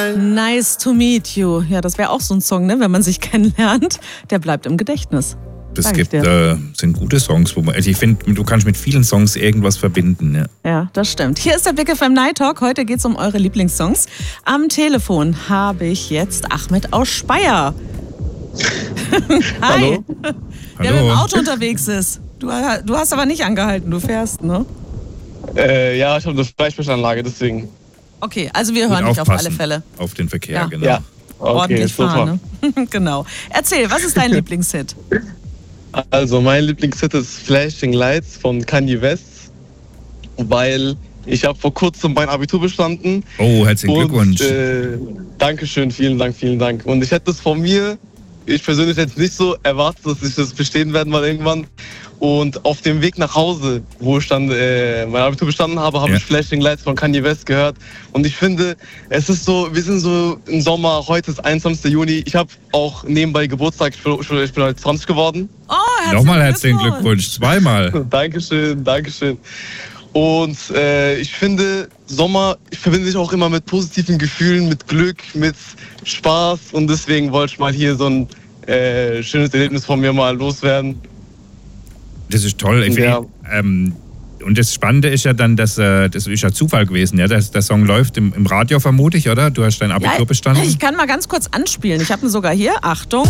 Nice to meet you. Ja, das wäre auch so ein Song, ne? Wenn man sich kennenlernt. Der bleibt im Gedächtnis. Das sind gute Songs, ich finde, du kannst mit vielen Songs irgendwas verbinden. Ja, ja, das stimmt. Hier ist der Big FM Night Talk. Heute geht es um eure Lieblingssongs. Am Telefon habe ich jetzt Ahmed aus Speyer. Hi. Hallo. Der mit dem Auto unterwegs ist. Du hast aber nicht angehalten, du fährst, ne? Ja, ich habe eine Freisprechanlage, deswegen. Okay, also wir hören dich auf alle Fälle. Auf den Verkehr, ja. Genau. Ja, okay, ordentlich super. fahren, ne? Genau. Erzähl, was ist dein Lieblingshit? Also mein Lieblingshit ist Flashing Lights von Kanye West, weil ich habe vor kurzem mein Abitur bestanden. Oh, herzlichen Glückwunsch. Dankeschön, vielen Dank. Und ich hätte es von mir, ich persönlich jetzt nicht so erwartet, dass ich das bestehen werde mal irgendwann. Und auf dem Weg nach Hause, wo ich dann mein Abitur bestanden habe, habe ich Flashing Lights von Kanye West gehört. Und ich finde, es ist so, wir sind so im Sommer, heute ist 21. Juni. Ich habe auch nebenbei Geburtstag, ich bin halt 20 geworden. Oh, nochmal herzlichen Glückwunsch, zweimal. Dankeschön. Und ich finde, Sommer verbinde ich auch immer mit positiven Gefühlen, mit Glück, mit Spaß. Und deswegen wollte ich mal hier so ein schönes Erlebnis von mir mal loswerden. Das ist toll. Und das Spannende ist ja dann, das ist ja Zufall gewesen, ja? Der Song läuft im Radio vermutlich, oder? Du hast dein Abitur bestanden? Ich kann mal ganz kurz anspielen. Ich habe ihn sogar hier. Achtung.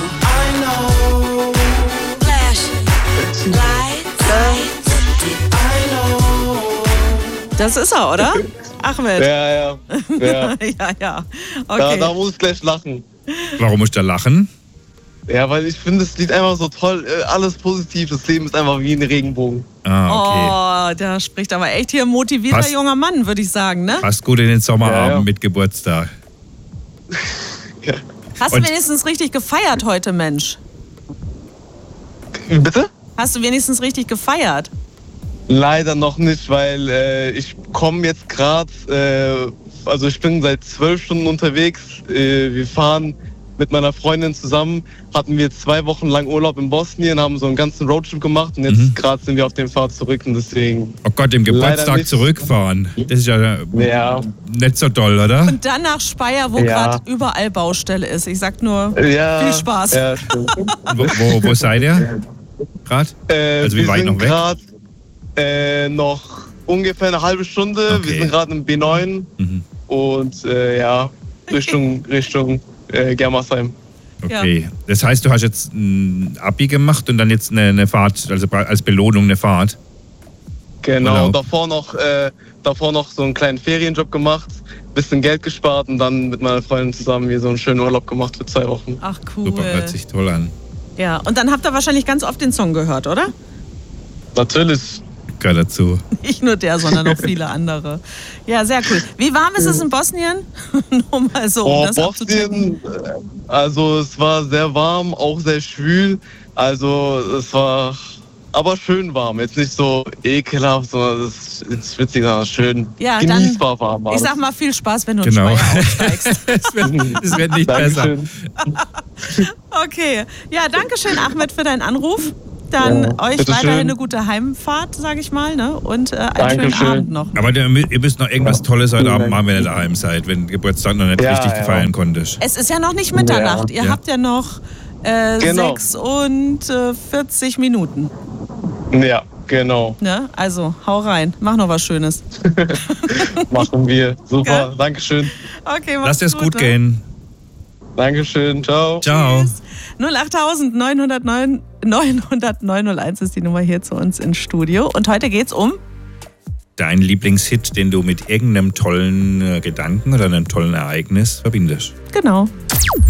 Das ist er, oder? Ahmed. Ja. Ja. Okay. Da muss ich gleich lachen. Warum musst du da lachen? Ja, weil ich finde das Lied einfach so toll, alles positiv, das Leben ist einfach wie ein Regenbogen. Ah, okay. Oh, der spricht aber echt hier ein motivierter junger Mann, würde ich sagen, ne? Passt gut in den Sommerabend mit Geburtstag. Ja. Hast du wenigstens richtig gefeiert heute, Mensch? Bitte? Hast du wenigstens richtig gefeiert? Leider noch nicht, weil ich komme jetzt gerade, also ich bin seit 12 Stunden unterwegs, wir fahren mit meiner Freundin zusammen, hatten wir 2 Wochen lang Urlaub in Bosnien, haben so einen ganzen Roadtrip gemacht und jetzt gerade sind wir auf dem Fahrt zurück und deswegen... Oh Gott, im Geburtstag zurückfahren, das ist ja nicht so toll, oder? Und dann nach Speyer, wo gerade überall Baustelle ist. Ich sag nur, viel Spaß. Ja, stimmt. wo seid ihr gerade? Also wie weit noch weg? Wir sind gerade noch ungefähr eine halbe Stunde, wir sind gerade im B9 und Richtung Germersheim. Okay, das heißt, du hast jetzt ein Abi gemacht und dann jetzt eine Fahrt, also als Belohnung eine Fahrt? Genau, davor noch so einen kleinen Ferienjob gemacht, bisschen Geld gespart und dann mit meiner Freundin zusammen hier so einen schönen Urlaub gemacht für 2 Wochen. Ach cool. Super, hört sich toll an. Ja, und dann habt ihr wahrscheinlich ganz oft den Song gehört, oder? Natürlich. Gehört dazu. Nicht nur der, sondern auch viele andere. Ja, sehr cool. Wie warm ist es in Bosnien? Nur mal so, um das Bosnien, also es war sehr warm, auch sehr schwül. Also es war aber schön warm. Jetzt nicht so ekelhaft, sondern es ist witzig, sondern schön genießbar warm. Ich sag mal, viel Spaß, wenn du in Speyer aufsteigst. Es wird nicht besser. Okay. Ja, danke schön, Ahmed, für deinen Anruf. Dann euch weiterhin eine gute Heimfahrt, sage ich mal, ne? Und einen schönen Abend noch. Aber ihr müsst noch irgendwas Tolles heute Abend machen, wenn ihr daheim seid, wenn Geburtstag noch nicht richtig feiern konntest. Es ist ja noch nicht Mitternacht. Ihr habt ja noch 46 Minuten. Ja, genau. Ne? Also, hau rein. Mach noch was Schönes. Machen wir. Super, Dankeschön. Okay, Lass es gut gehen. Dankeschön, ciao. Ciao. 08000 909 901 ist die Nummer hier zu uns ins Studio. Und heute geht's um dein Lieblingshit, den du mit irgendeinem tollen Gedanken oder einem tollen Ereignis verbindest. Genau.